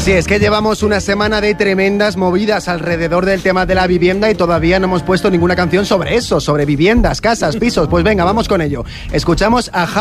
Sí, es que llevamos una semana de tremendas movidas alrededor del tema de la vivienda y todavía no hemos puesto ninguna canción sobre eso, sobre viviendas, casas, pisos. Pues venga, vamos con ello. Escuchamos a